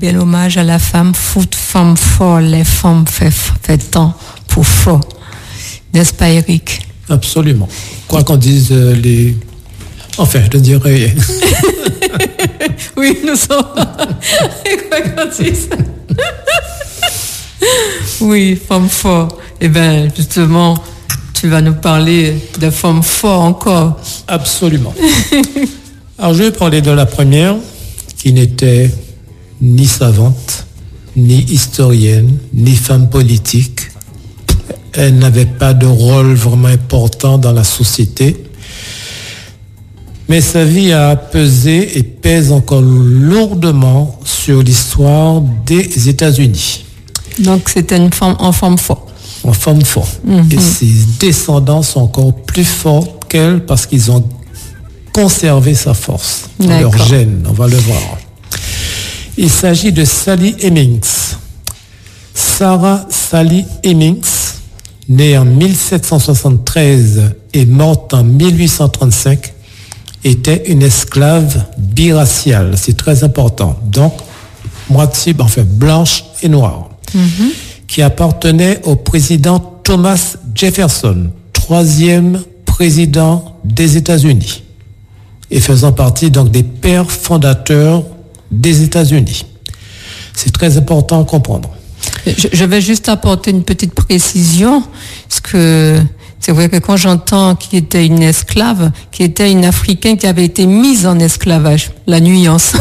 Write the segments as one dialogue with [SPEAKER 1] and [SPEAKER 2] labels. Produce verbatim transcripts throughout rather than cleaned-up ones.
[SPEAKER 1] bel hommage à la femme, foot, femme fort, les femmes fait, fait temps pour fort. N'est-ce pas, Eric?
[SPEAKER 2] Absolument. Quoi qu'on dise euh, les... Enfin, je dirais...
[SPEAKER 1] Oui, nous sommes... Quoi qu'on dise... Oui, femme fort. Eh bien, justement, tu vas nous parler de femme fort encore.
[SPEAKER 2] Absolument. Alors, je vais parler de la première, qui n'était ni savante, ni historienne, ni femme politique. Elle n'avait pas de rôle vraiment important dans la société. Mais sa vie a pesé et pèse encore lourdement sur l'histoire des États-Unis.
[SPEAKER 1] Donc, c'était une femme en femme forte.
[SPEAKER 2] En femme forte. Mm-hmm. Et ses descendants sont encore plus forts qu'elle parce qu'ils ont conservé sa force dans leur gène. On va le voir. Il s'agit de Sally Hemings. Sarah Sally Hemings, née en mille sept cent soixante-treize et morte en mille huit cent trente-cinq, était une esclave biraciale. C'est très important. Donc, moitié, enfin, blanche et noire. Mm-hmm. Qui appartenait au président Thomas Jefferson, troisième président des États-Unis, et faisant partie donc des pères fondateurs des États-Unis. C'est très important à comprendre.
[SPEAKER 1] Je, je vais juste apporter une petite précision, parce que c'est vrai que quand j'entends qu'il était une esclave, qu'il était une Africaine qui avait été mise en esclavage, la nuance.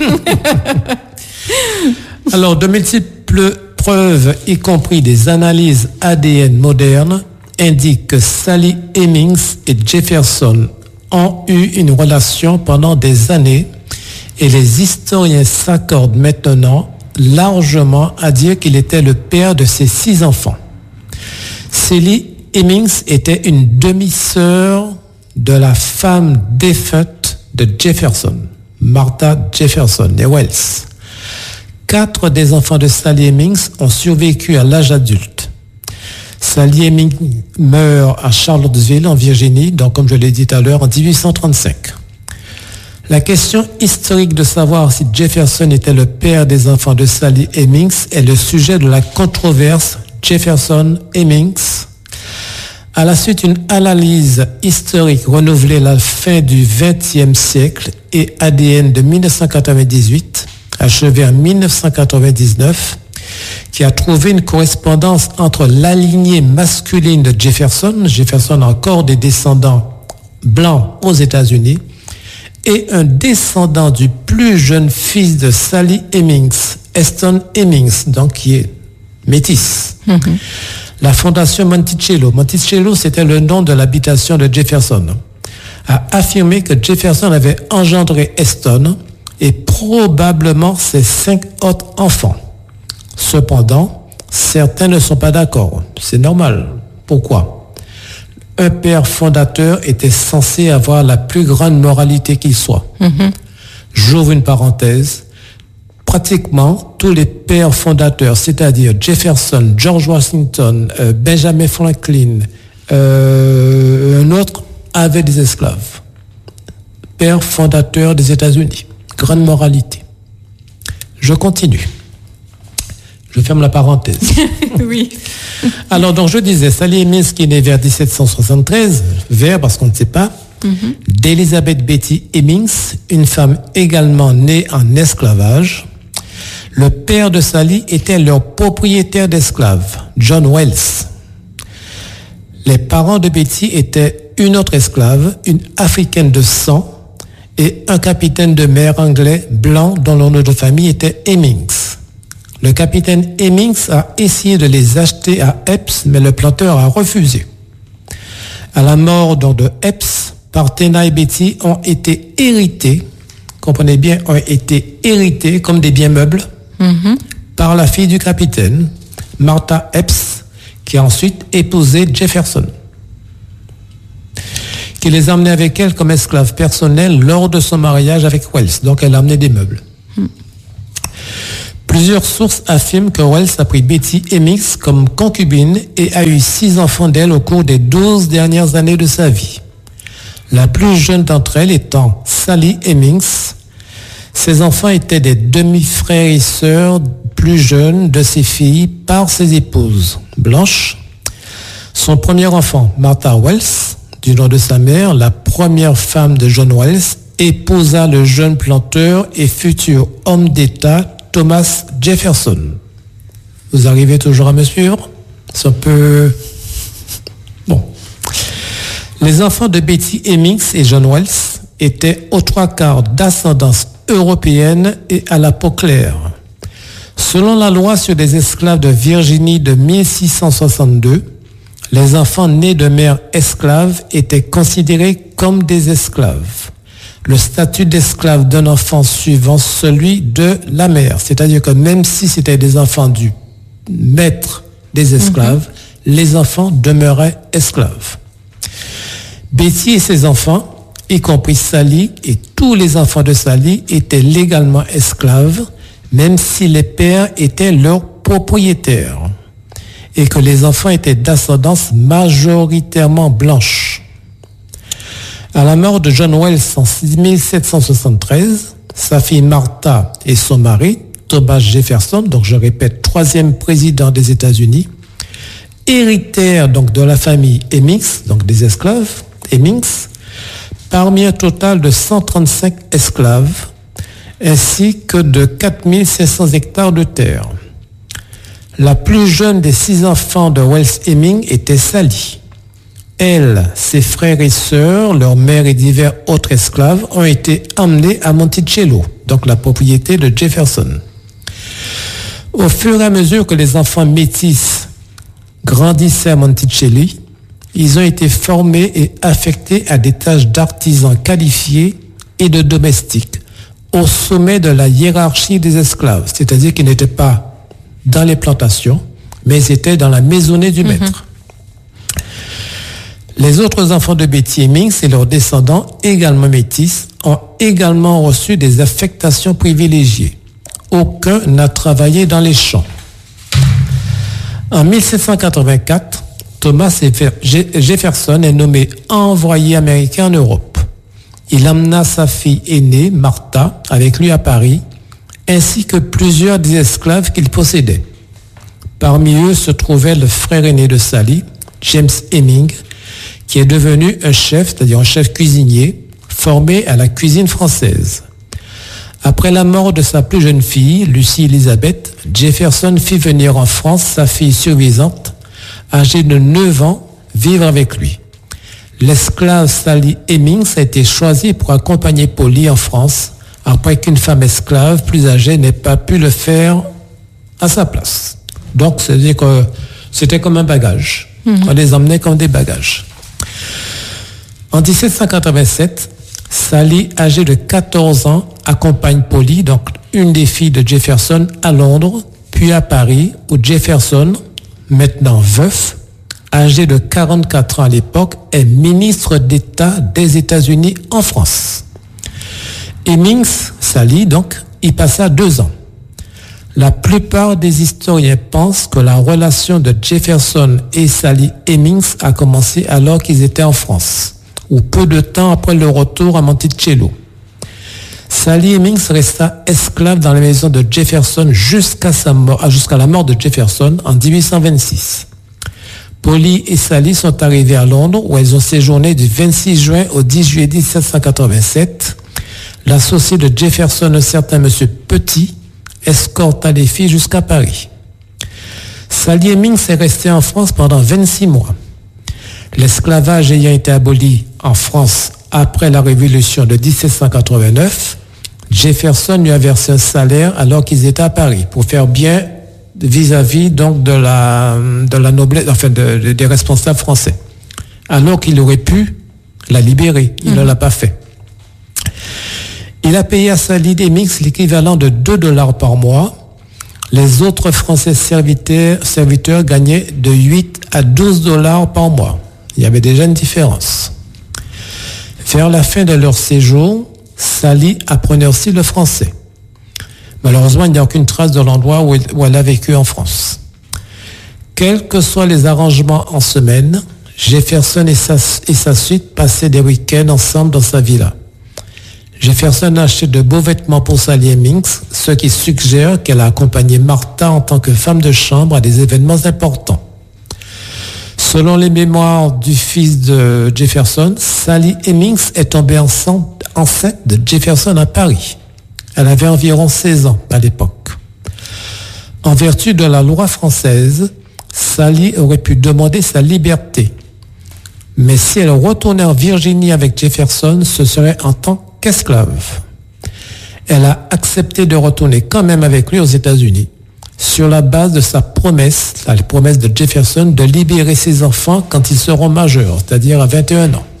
[SPEAKER 2] Alors, de multiples preuves, y compris des analyses A D N modernes, indiquent que Sally Hemings et Jefferson ont eu une relation pendant des années et les historiens s'accordent maintenant largement à dire qu'il était le père de ses six enfants. Sally Hemings était une demi-sœur de la femme défunte de Jefferson, Martha Jefferson des Wells. Quatre des enfants de Sally Hemings ont survécu à l'âge adulte. Sally Hemings meurt à Charlottesville, en Virginie, donc comme je l'ai dit tout à l'heure, en dix-huit cent trente-cinq. La question historique de savoir si Jefferson était le père des enfants de Sally Hemings est le sujet de la controverse Jefferson-Hemings. À la suite d'une analyse historique renouvelée à la fin du vingtième siècle et A D N de mille neuf cent quatre-vingt-dix-huit, achevé en mille neuf cent quatre-vingt-dix-neuf, qui a trouvé une correspondance entre la lignée masculine de Jefferson, Jefferson a encore des descendants blancs aux États-Unis, et un descendant du plus jeune fils de Sally Hemings, Eston Hemings, donc qui est métis. Mm-hmm. La fondation Monticello, Monticello c'était le nom de l'habitation de Jefferson, a affirmé que Jefferson avait engendré Eston et probablement ses cinq autres enfants. Cependant, certains ne sont pas d'accord. C'est normal. Pourquoi ? Un père fondateur était censé avoir la plus grande moralité qu'il soit. Mm-hmm. J'ouvre une parenthèse. Pratiquement tous les pères fondateurs, c'est-à-dire Jefferson, George Washington, euh, Benjamin Franklin, euh, un autre, avaient des esclaves. Père fondateur des États-Unis. Grande moralité. Je continue. Je ferme la parenthèse.
[SPEAKER 1] Oui.
[SPEAKER 2] Alors, donc, je disais, Sally Hemings qui est née vers dix-sept cent soixante-treize, vers, parce qu'on ne sait pas, mm-hmm. d'Elizabeth Betty Hemings, une femme également née en esclavage. Le père de Sally était leur propriétaire d'esclaves, John Wells. Les parents de Betty étaient une autre esclave, une africaine de sang, et un capitaine de mer anglais blanc dont le nom de famille était Hemings. Le capitaine Hemings a essayé de les acheter à Epps, mais le planteur a refusé. À la mort donc de Epps, Partena et Betty ont été hérités, comprenez bien, ont été hérités comme des biens meubles mm-hmm. par la fille du capitaine, Martha Epps, qui a ensuite épousé Jefferson, qui les a emmenés avec elle comme esclaves personnels lors de son mariage avec Wells. Donc elle a amené des meubles. Mm. Plusieurs sources affirment que Wells a pris Betty Hemings comme concubine et a eu six enfants d'elle au cours des douze dernières années de sa vie. La plus jeune d'entre elles étant Sally Hemings. Ses enfants étaient des demi-frères et sœurs plus jeunes de ses filles par ses épouses blanches. Son premier enfant, Martha Wells, du nom de sa mère, la première femme de John Wells, épousa le jeune planteur et futur homme d'État Thomas Jefferson. Vous arrivez toujours à me suivre? C'est un peu... Bon. Les enfants de Betty Hemings et John Wells étaient aux trois quarts d'ascendance européenne et à la peau claire. Selon la loi sur les esclaves de Virginie de mille six cent soixante-deux, les enfants nés de mères esclaves étaient considérés comme des esclaves. Le statut d'esclave d'un enfant suivant celui de la mère. C'est-à-dire que même si c'était des enfants du maître des esclaves, mm-hmm. les enfants demeuraient esclaves. Betty et ses enfants, y compris Sally et tous les enfants de Sally, étaient légalement esclaves, même si les pères étaient leurs propriétaires et que les enfants étaient d'ascendance majoritairement blanche. À la mort de John Wells en mille sept cent soixante-treize, sa fille Martha et son mari, Thomas Jefferson, donc je répète, troisième président des États-Unis, héritèrent donc de la famille Hemings, donc des esclaves, Hemings, parmi un total de cent trente-cinq esclaves, ainsi que de quatre mille cinq cents hectares de terre. La plus jeune des six enfants de Wells Hemings était Sally. Elle, ses frères et sœurs, leur mère et divers autres esclaves ont été emmenés à Monticello, donc la propriété de Jefferson. Au fur et à mesure que les enfants métis grandissaient à Monticello, ils ont été formés et affectés à des tâches d'artisans qualifiés et de domestiques, au sommet de la hiérarchie des esclaves, c'est-à-dire qu'ils n'étaient pas dans les plantations, mais ils étaient dans la maisonnée du maître. Mm-hmm. Les autres enfants de Betty Hemings et leurs descendants, également métis, ont également reçu des affectations privilégiées. Aucun n'a travaillé dans les champs. En mille sept cent quatre-vingt-quatre, Thomas Jefferson est nommé envoyé américain en Europe. Il emmena sa fille aînée, Martha, avec lui à Paris, ainsi que plusieurs des esclaves qu'il possédait. Parmi eux se trouvait le frère aîné de Sally, James Hemings, qui est devenu un chef, c'est-à-dire un chef cuisinier, formé à la cuisine française. Après la mort de sa plus jeune fille, Lucie Elizabeth, Jefferson fit venir en France sa fille survivante, âgée de neuf ans, vivre avec lui. L'esclave Sally Hemings a été choisie pour accompagner Polly en France, après qu'une femme esclave plus âgée n'ait pas pu le faire à sa place. Donc, c'est-à-dire que c'était comme un bagage. Mmh. On les emmenait comme des bagages. En dix-sept cent quatre-vingt-sept, Sally, âgée de quatorze ans, accompagne Polly, donc une des filles de Jefferson, à Londres, puis à Paris, où Jefferson, maintenant veuf, âgé de quarante-quatre ans à l'époque, est ministre d'État des États-Unis en France. Hemings, Sally, donc, y passa deux ans. La plupart des historiens pensent que la relation de Jefferson et Sally Hemings a commencé alors qu'ils étaient en France, ou peu de temps après le retour à Monticello. Sally Hemings resta esclave dans la maison de Jefferson jusqu'à sa mort, jusqu'à la mort de Jefferson en dix-huit cent vingt-six. Polly et Sally sont arrivées à Londres où elles ont séjourné du vingt-six juin au dix juillet dix-sept cent quatre-vingt-sept. L'associé de Jefferson, un certain monsieur Petit, escorta les filles jusqu'à Paris. Sally Hemings est restée en France pendant vingt-six mois. L'esclavage ayant été aboli en France après la Révolution de dix-sept cent quatre-vingt-neuf, Jefferson lui a versé un salaire alors qu'ils étaient à Paris pour faire bien vis-à-vis donc de la, de la noblesse, enfin de, de, des responsables français. Alors qu'il aurait pu la libérer, il mmh. ne l'a pas fait. Il a payé à Sally Hemings l'équivalent de deux dollars par mois. Les autres Français serviteurs, serviteurs gagnaient de huit à douze dollars par mois. Il y avait déjà une différence. Vers la fin de leur séjour, Sally apprenait aussi le français. Malheureusement, il n'y a aucune trace de l'endroit où elle, où elle a vécu en France. Quels que soient les arrangements en semaine, Jefferson et sa, et sa suite passaient des week-ends ensemble dans sa villa. Jefferson a acheté de beaux vêtements pour Sally Hemings, ce qui suggère qu'elle a accompagné Martha en tant que femme de chambre à des événements importants. Selon les mémoires du fils de Jefferson, Sally Hemings est tombée enceinte, enceinte de Jefferson à Paris. Elle avait environ seize ans à l'époque. En vertu de la loi française, Sally aurait pu demander sa liberté. Mais si elle retournait en Virginie avec Jefferson, ce serait en tant qu'esclave. Elle a accepté de retourner quand même avec lui aux États-Unis, sur la base de sa promesse, la promesse de Jefferson, de libérer ses enfants quand ils seront majeurs, c'est-à-dire à vingt et un ans.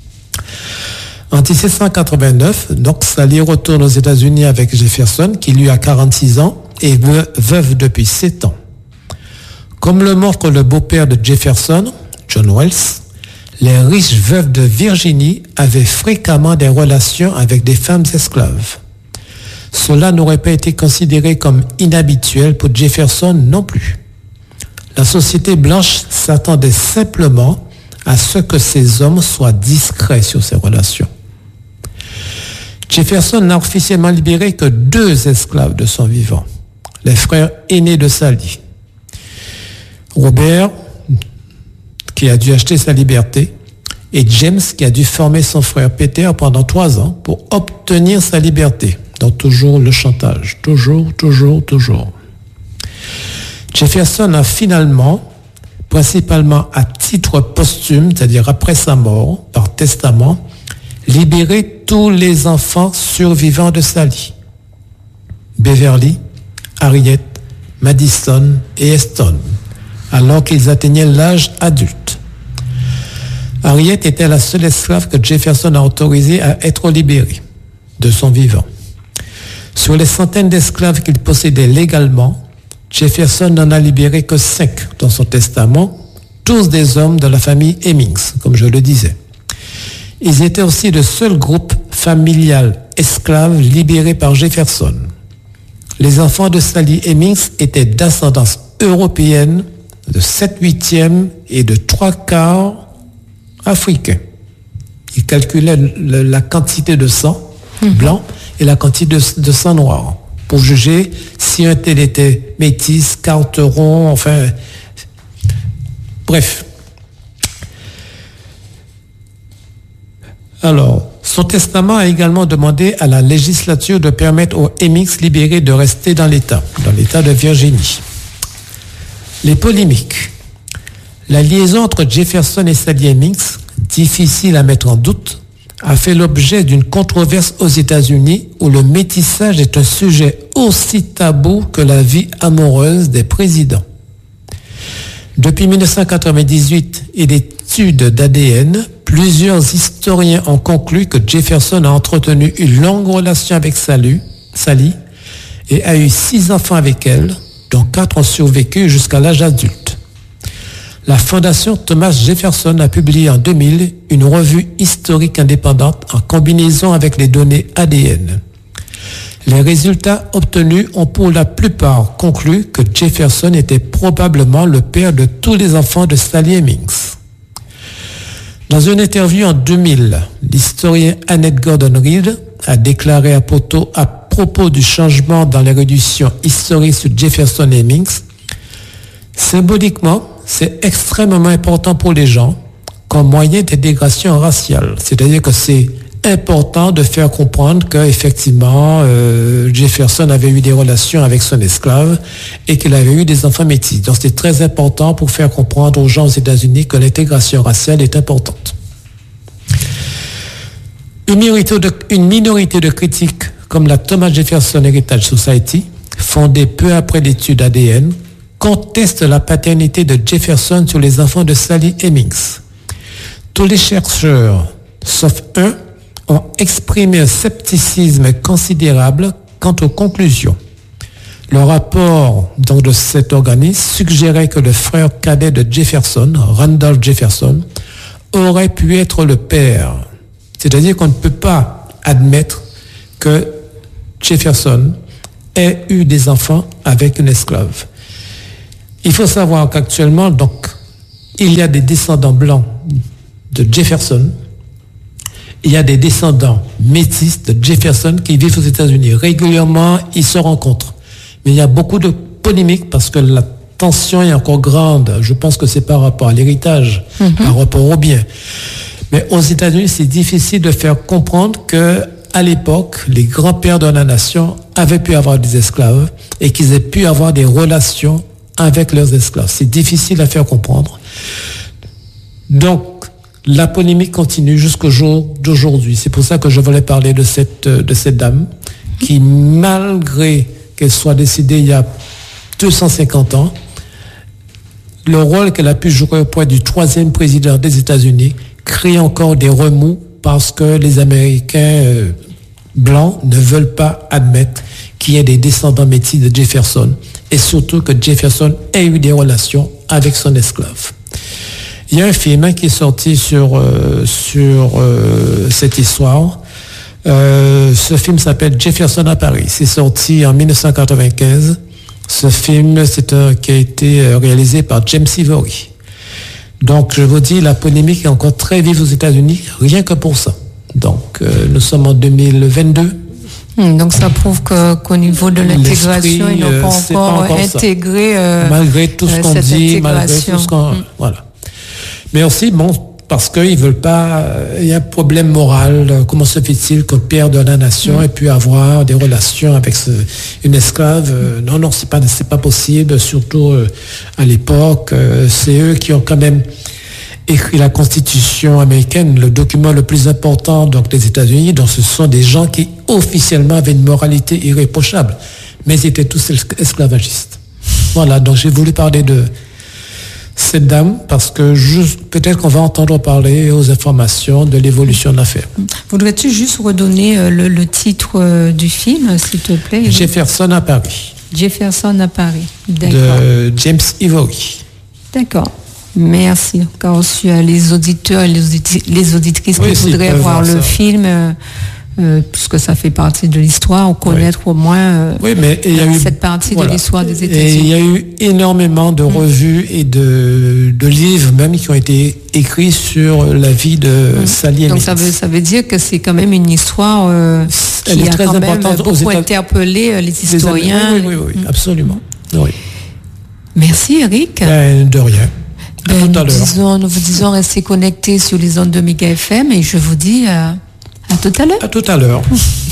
[SPEAKER 2] En dix-sept cent quatre-vingt-neuf, donc, Sally retourne aux États-Unis avec Jefferson, qui lui a quarante-six ans, et veuve depuis sept ans. Comme le montre le beau-père de Jefferson, John Wells, les riches veuves de Virginie avaient fréquemment des relations avec des femmes esclaves. Cela n'aurait pas été considéré comme inhabituel pour Jefferson non plus. La société blanche s'attendait simplement à ce que ces hommes soient discrets sur ces relations. Jefferson n'a officiellement libéré que deux esclaves de son vivant, les frères aînés de Sally. Robert, qui a dû acheter sa liberté, et James, qui a dû former son frère Peter pendant trois ans pour obtenir sa liberté. Donc toujours le chantage, toujours, toujours, toujours. Jefferson a finalement, principalement à titre posthume, c'est-à-dire après sa mort, par testament, libéré tous les enfants survivants de Sally. Beverly, Harriet, Madison et Eston, alors qu'ils atteignaient l'âge adulte. Harriet était la seule esclave que Jefferson a autorisée à être libérée de son vivant. Sur les centaines d'esclaves qu'il possédait légalement, Jefferson n'en a libéré que cinq dans son testament, tous des hommes de la famille Hemings, comme je le disais. Ils étaient aussi le seul groupe familial esclave libéré par Jefferson. Les enfants de Sally Hemings étaient d'ascendance européenne, de sept huitièmes et de trois quarts africains. Il calculait le, la quantité de sang mmh. blanc et la quantité de, de sang noir pour juger si un tel était métis, carteron, enfin... Bref. Alors, son testament a également demandé à la législature de permettre aux Hemings libérés de rester dans l'État, dans l'État de Virginie. Les polémiques. La liaison entre Jefferson et Sally Hemings, difficile à mettre en doute, a fait l'objet d'une controverse aux États-Unis où le métissage est un sujet aussi tabou que la vie amoureuse des présidents. Depuis mille neuf cent quatre-vingt-dix-huit et l'étude d'A D N, plusieurs historiens ont conclu que Jefferson a entretenu une longue relation avec Sally, Sally et a eu six enfants avec elle, dont quatre ont survécu jusqu'à l'âge adulte. La Fondation Thomas Jefferson a publié en deux mille une revue historique indépendante en combinaison avec les données A D N. Les résultats obtenus ont pour la plupart conclu que Jefferson était probablement le père de tous les enfants de Sally Hemings. Dans une interview en deux mille, l'historien Annette Gordon-Reed a déclaré à propos, à propos du changement dans l'érudition historique sur Jefferson Hemings, « Symboliquement, c'est extrêmement important pour les gens comme moyen d'intégration raciale. » C'est-à-dire que c'est important de faire comprendre qu'effectivement, euh, Jefferson avait eu des relations avec son esclave et qu'il avait eu des enfants métis. Donc c'est très important pour faire comprendre aux gens aux États-Unis que l'intégration raciale est importante. Une minorité de, une minorité de critiques comme la Thomas Jefferson Heritage Society, fondée peu après l'étude A D N, conteste la paternité de Jefferson sur les enfants de Sally Hemings. Tous les chercheurs, sauf un, ont exprimé un scepticisme considérable quant aux conclusions. Le rapport donc, de cet organisme suggérait que le frère cadet de Jefferson, Randolph Jefferson, aurait pu être le père. C'est-à-dire qu'on ne peut pas admettre que Jefferson ait eu des enfants avec une esclave. Il faut savoir qu'actuellement, donc, il y a des descendants blancs de Jefferson Il y a des descendants métis de Jefferson qui vivent aux États-Unis. Régulièrement, ils se rencontrent. Mais il y a beaucoup de polémiques parce que la tension est encore grande. Je pense que c'est par rapport à l'héritage, mm-hmm. par rapport au bien. Mais aux États-Unis, c'est difficile de faire comprendre que à l'époque, les grands-pères de la nation avaient pu avoir des esclaves et qu'ils aient pu avoir des relations avec leurs esclaves. C'est difficile à faire comprendre. Donc, la polémique continue jusqu'au jour d'aujourd'hui. C'est pour ça que je voulais parler de cette, de cette dame qui, malgré qu'elle soit décédée il y a deux cent cinquante ans, le rôle qu'elle a pu jouer auprès du troisième président des États-Unis crée encore des remous parce que les Américains euh, blancs ne veulent pas admettre qu'il y ait des descendants métis de Jefferson et surtout que Jefferson ait eu des relations avec son esclave. Il y a un film hein, qui est sorti sur, euh, sur euh, cette histoire. Euh, ce film s'appelle Jefferson à Paris. C'est sorti en dix-neuf cent quatre-vingt-quinze. Ce film, c'est un qui a été réalisé par James Ivory. Donc, je vous dis, la polémique est encore très vive aux États-Unis, rien que pour ça. Donc, euh, nous sommes en deux mille vingt-deux.
[SPEAKER 1] Donc, ça prouve que, qu'au niveau de l'intégration, ils n'ont pas, euh, pas encore intégré
[SPEAKER 2] euh, malgré tout ce qu'on dit, malgré tout ce qu'on... Mm. Voilà. Mais aussi, bon, parce qu'ils ne veulent pas... Il y a un problème moral. Comment se fait-il qu'un père de la nation mm. ait pu avoir des relations avec ce, une esclave? euh, Non, non, c'est pas, c'est pas possible, surtout euh, à l'époque. Euh, c'est eux qui ont quand même écrit la Constitution américaine, le document le plus important donc, des États-Unis. Donc, ce sont des gens qui, officiellement, avaient une moralité irréprochable. Mais ils étaient tous esclavagistes. Voilà, donc j'ai voulu parler de... cette dame, parce que juste, peut-être qu'on va entendre parler aux informations de l'évolution de l'affaire.
[SPEAKER 1] Voudrais-tu juste redonner euh, le, le titre euh, du film, s'il te plaît?
[SPEAKER 2] Jefferson à Paris.
[SPEAKER 1] Jefferson à Paris,
[SPEAKER 2] d'accord. De James Ivory.
[SPEAKER 1] D'accord. Merci. Car aussi euh, les auditeurs et les, audit- les auditrices oui, qui voudraient voir, voir le film... Euh, Euh, puisque ça fait partie de l'histoire, ou connaître oui. au moins euh,
[SPEAKER 2] oui, mais il y a eu,
[SPEAKER 1] cette partie
[SPEAKER 2] voilà.
[SPEAKER 1] de l'histoire des États-Unis.
[SPEAKER 2] Et il y a eu énormément de revues mmh. et de, de livres même qui ont été écrits sur la vie de mmh. Sally Hemings.
[SPEAKER 1] Donc ça veut, ça veut dire que c'est quand même une histoire euh, qui a quand même beaucoup interpellé euh, les historiens.
[SPEAKER 2] Les oui, oui, oui, oui mmh. absolument. Oui.
[SPEAKER 1] Merci Eric.
[SPEAKER 2] Ben, de rien.
[SPEAKER 1] Ben, à tout à l'heure. Disons, nous vous disons restez connectés sur les ondes de Méga F M et je vous dis... Euh, À tout à l'heure.
[SPEAKER 2] À tout à l'heure.